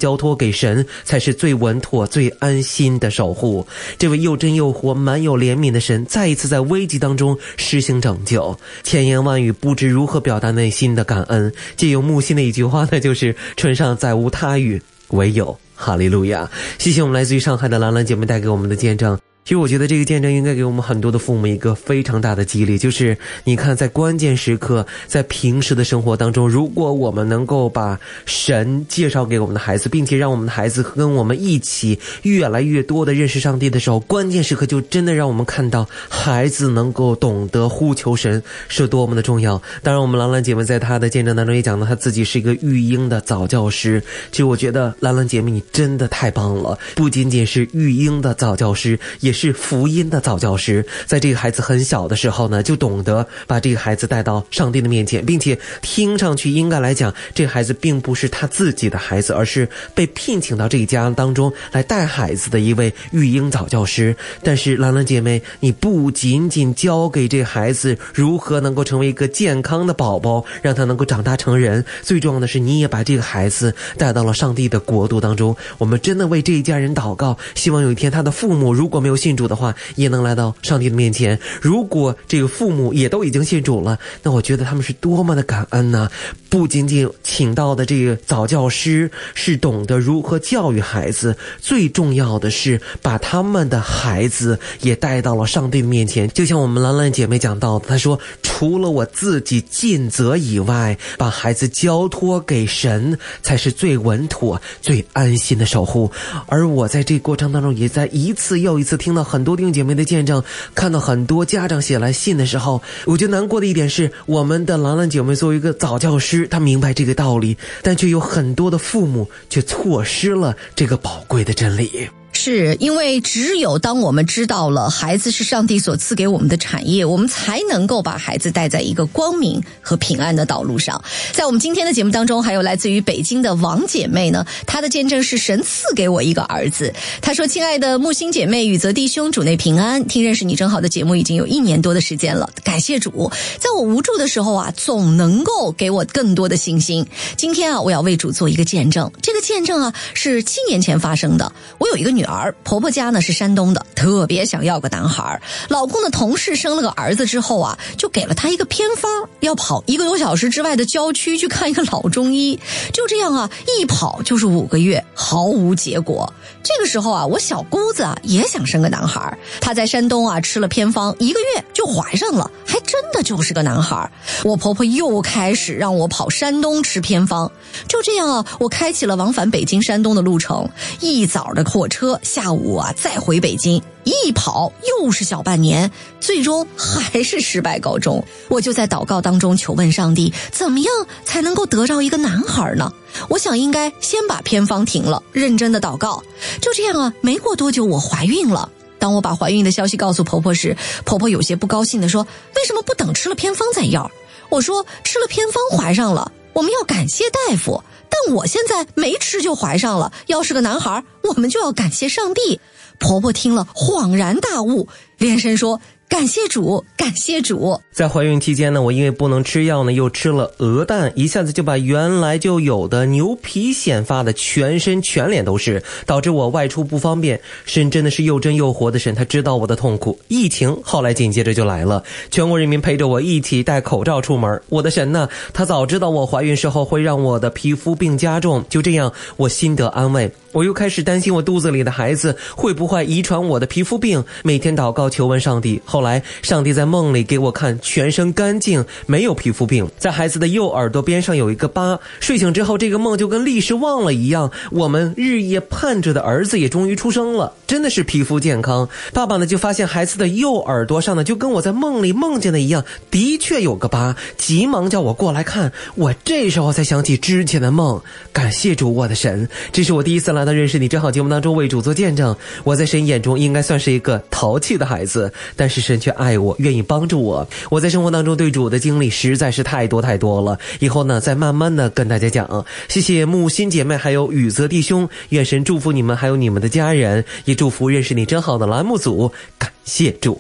交托给神，才是最稳妥最安心的守护。这位又真又活满有怜悯的神再一次在危机当中施行拯救，千言万语不知如何表达内心的感恩。借用木心的一句话呢，就是唇上再无他语，唯有哈利路亚。谢谢我们来自于上海的兰兰姐妹带给我们的见证。其实我觉得这个见证应该给我们很多的父母一个非常大的激励，就是你看在关键时刻，在平时的生活当中，如果我们能够把神介绍给我们的孩子，并且让我们的孩子跟我们一起越来越多的认识上帝的时候，关键时刻就真的让我们看到孩子能够懂得呼求神是多么的重要。当然我们兰兰姐妹在她的见证当中也讲到她自己是一个育婴的早教师。其实我觉得兰兰姐妹你真的太棒了，不仅仅是育婴的早教师，也是福音的早教师。在这个孩子很小的时候呢，就懂得把这个孩子带到上帝的面前，并且听上去应该来讲，这个孩子并不是他自己的孩子，而是被聘请到这个家当中来带孩子的一位育婴早教师。但是兰兰姐妹，你不仅仅教给这个孩子如何能够成为一个健康的宝宝，让他能够长大成人，最重要的是你也把这个孩子带到了上帝的国度当中。我们真的为这一家人祷告，希望有一天他的父母如果没有信主的话，也能来到上帝的面前。如果这个父母也都已经信主了，那我觉得他们是多么的感恩呢。不仅仅请到的这个早教师是懂得如何教育孩子，最重要的是把他们的孩子也带到了上帝的面前。就像我们兰兰姐妹讲到的，她说除了我自己尽责以外，把孩子交托给神才是最稳妥最安心的守护。而我在这个过程当中也在一次又一次听到很多弟兄姐妹的见证，看到很多家长写来信的时候，我觉得难过的一点是，我们的兰兰姐妹作为一个早教师，她明白这个道理，但却有很多的父母却错失了这个宝贵的真理。 是因为只有当我们知道了孩子是上帝所赐给我们的产业，我们才能够把孩子带在一个光明和平安的道路上。在我们今天的节目当中，还有来自于北京的王姐妹呢，她的见证是神赐给我一个儿子。她说，亲爱的木星姐妹、宇泽弟兄，主内平安，听认识你真好的节目已经有1年多的时间了，感谢主，在我无助的时候啊，总能够给我更多的信心。今天啊，我要为主做一个见证，这个见证啊是7年前发生的。我有一个女儿，婆婆家呢是山东的，特别想要个男孩。老公的同事生了个儿子之后啊，就给了他一个偏方，要跑1个多小时之外的郊区去看一个老中医。就这样啊，一跑就是5个月，毫无结果。这个时候啊，我小姑子啊也想生个男孩，她在山东啊吃了偏方，1个月就怀上了，还真的就是个男孩。我婆婆又开始让我跑山东吃偏方。就这样啊，我开启了往返北京山东的路程，一早的火车，下午啊再回北京，一跑又是小半年，最终还是失败告终。我就在祷告当中求问上帝，怎么样才能够得到一个男孩呢？我想应该先把偏方停了，认真的祷告。就这样啊，没过多久我怀孕了。当我把怀孕的消息告诉婆婆时，婆婆有些不高兴地说，为什么不等吃了偏方再要？我说，吃了偏方怀上了，我们要感谢大夫，但我现在没吃就怀上了，要是个男孩，我们就要感谢上帝。婆婆听了恍然大悟，连声说，感谢主，感谢主。 在怀孕期间呢，我因为不能吃药呢，又吃了鹅蛋，一下子就把原来就有的牛皮癣发的全身全脸都是，导致我外出不方便。神真的是又真又活的神，他知道我的痛苦。疫情后来紧接着就来了，全国人民陪着我一起戴口罩出门。我的神呢，他早知道我怀孕时候会让我的皮肤病加重，就这样我心得安慰。我又开始担心我肚子里的孩子会不会遗传我的皮肤病，每天祷告求问上帝。后来上帝在梦里给我看全身干净，没有皮肤病，在孩子的右耳朵边上有一个疤。睡醒之后，这个梦就跟历史忘了一样，我们日夜盼着的儿子也终于出生了，真的是皮肤健康。爸爸呢就发现孩子的右耳朵上呢就跟我在梦里梦见的一样，的确有个疤，急忙叫我过来看。我这时候才想起之前的梦，感谢主我的神，这是我第一次来到认识你真好节目当中为主做见证。我在神眼中应该算是一个淘气的孩子，但是神却爱我，愿意帮助我。我在生活当中对主的经历实在是太多太多了，以后呢再慢慢的跟大家讲。谢谢木心姐妹还有宇泽弟兄，愿神祝福你们还有你们的家人，也祝福认识你真好的栏目组，感谢主。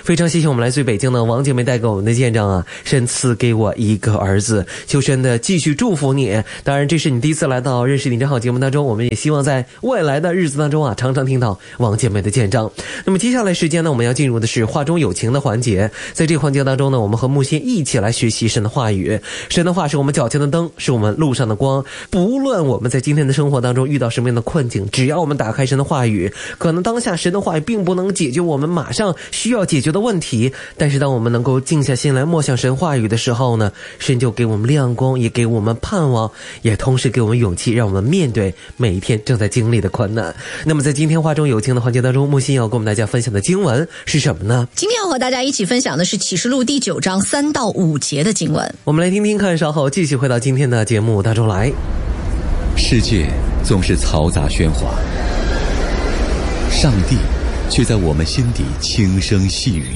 非常谢谢我们来自于北京的王姐妹带给我们的见证啊，神赐给我一个儿子，求神的继续祝福你。当然这是你第一次来到认识你真好节目当中，我们也希望在未来的日子当中啊，常常听到王姐妹的见证。那么接下来时间呢，我们要进入的是话中有情的环节。在这个环节当中呢，我们和木心一起来学习神的话语。神的话是我们脚前的灯，是我们路上的光。不论我们在今天的生活当中遇到什么样的困境，只要我们打开神的话语，可能当下神的话语并不能解决我们马上需要解决的问题，但是当我们能够静下心来默想神话语的时候呢，神就给我们亮光，也给我们盼望，也同时给我们勇气，让我们面对每一天正在经历的困难。那么在今天话中有情的环节当中，木心要跟我们大家分享的经文是什么呢？ 今天要和大家一起分享的是启示录第9章3到5节的经文。 我们来听听看，稍后继续回到今天的节目当中来。 世界总是嘈杂喧哗，上帝却在我们心底轻声细语。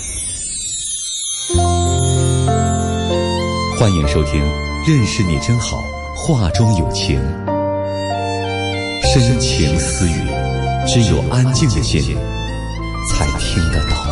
欢迎收听认识你真好，话中有情，深情私语，只有安静的心才听得到。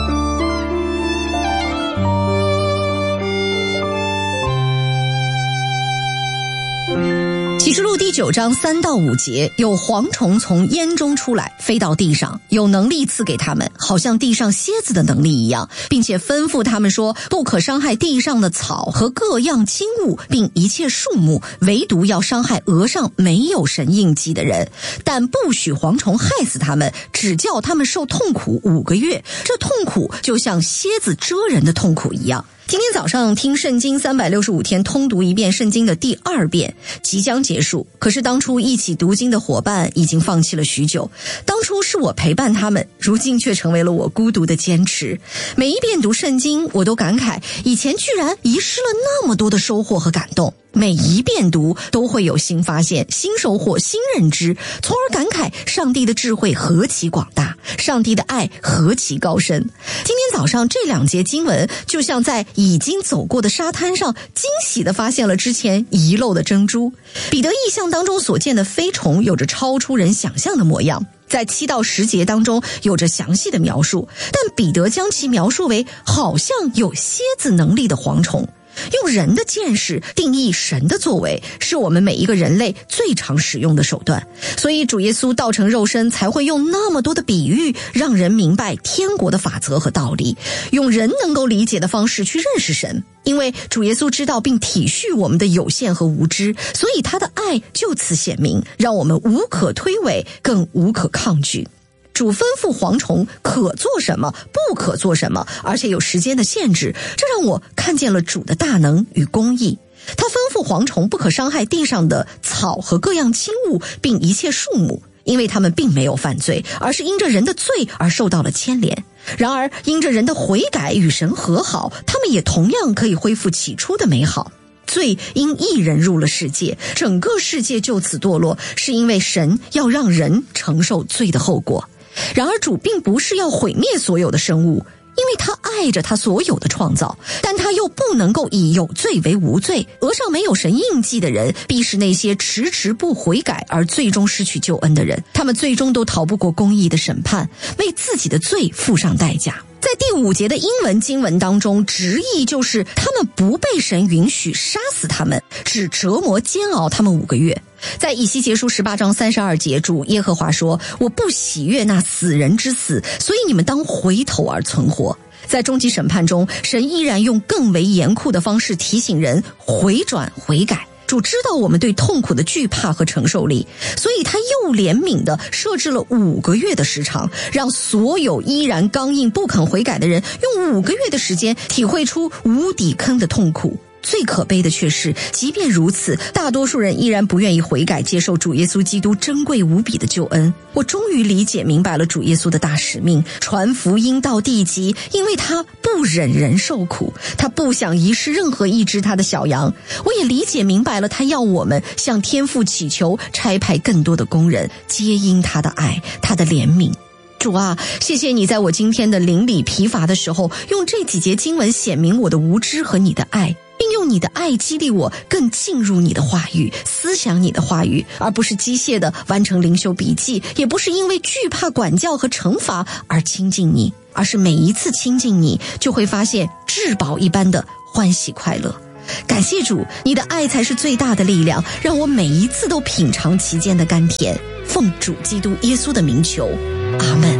启示录第9章3到5节，有蝗虫从烟中出来，飞到地上，有能力赐给他们，好像地上蝎子的能力一样，并且吩咐他们说，不可伤害地上的草和各样轻物，并一切树木，唯独要伤害额上没有神印记的人，但不许蝗虫害死他们，只叫他们受痛苦5个月，这痛苦就像蝎子蛰人的痛苦一样。今天早上听圣经365天通读一遍圣经的第2遍，即将结束。可是当初一起读经的伙伴已经放弃了许久，当初是我陪伴他们，如今却成为了我孤独的坚持。每一遍读圣经，我都感慨，以前居然遗失了那么多的收获和感动。每一遍读都会有新发现、新收获、新认知，从而感慨上帝的智慧何其广大，上帝的爱何其高深。今天早上这2节经文就像在已经走过的沙滩上惊喜地发现了之前遗漏的珍珠。彼得异象当中所见的飞虫有着超出人想象的模样，在7到10节当中有着详细的描述，但彼得将其描述为好像有蝎子能力的蝗虫。用人的见识定义神的作为，是我们每一个人类最常使用的手段。所以主耶稣道成肉身才会用那么多的比喻，让人明白天国的法则和道理，用人能够理解的方式去认识神。因为主耶稣知道并体恤我们的有限和无知，所以他的爱就此显明，让我们无可推诿，更无可抗拒。主吩咐蝗虫可做什么，不可做什么，而且有时间的限制，这让我看见了主的大能与公义。他吩咐蝗虫不可伤害地上的草和各样轻物，并一切树木，因为他们并没有犯罪，而是因着人的罪而受到了牵连。然而因着人的悔改与神和好，他们也同样可以恢复起初的美好。罪因一人入了世界，整个世界就此堕落，是因为神要让人承受罪的后果。然而主并不是要毁灭所有的生物，因为他爱着他所有的创造，但他又不能够以有罪为无罪。额上没有神印记的人，必是那些迟迟不悔改而最终失去救恩的人，他们最终都逃不过公义的审判，为自己的罪付上代价。在第5节的英文经文当中，直译就是他们不被神允许杀死他们，只折磨煎熬他们5个月。在以西结书18章32节，主耶和华说，我不喜悦那死人之死，所以你们当回头而存活。在终极审判中，神依然用更为严酷的方式提醒人回转悔改。主知道我们对痛苦的惧怕和承受力，所以他又怜悯地设置了5个月的时长，让所有依然刚硬不肯悔改的人用5个月的时间体会出无底坑的痛苦。最可悲的却是，即便如此，大多数人依然不愿意悔改，接受主耶稣基督珍贵无比的救恩。我终于理解明白了主耶稣的大使命，传福音到地极，因为他不忍人受苦，他不想遗失任何一只他的小羊。我也理解明白了，他要我们向天父祈求，差派更多的工人，接因他的爱，他的怜悯。主啊，谢谢你在我今天的灵里疲乏的时候，用这几节经文显明我的无知和你的爱，并用你的爱激励我更进入你的话语，思想你的话语，而不是机械地完成灵修笔记，也不是因为惧怕管教和惩罚而亲近你， 而是每一次亲近你，就会发现至宝一般的欢喜快乐。感谢主，你的爱才是最大的力量，让我每一次都品尝其间的甘甜。奉主基督耶稣的名求，阿们。